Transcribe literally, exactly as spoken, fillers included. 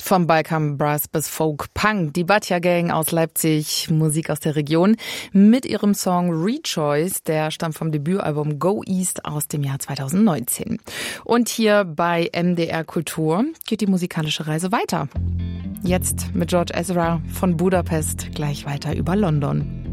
Vom Balkan Brass bis Folk Punk, die Batja Gang aus Leipzig, Musik aus der Region, mit ihrem Song Rejoice, der stammt vom Debütalbum Go East aus dem Jahr zweitausendneunzehn. Und hier bei M D R Kultur geht die musikalische Reise weiter. Jetzt mit George Ezra von Budapest, gleich weiter über London.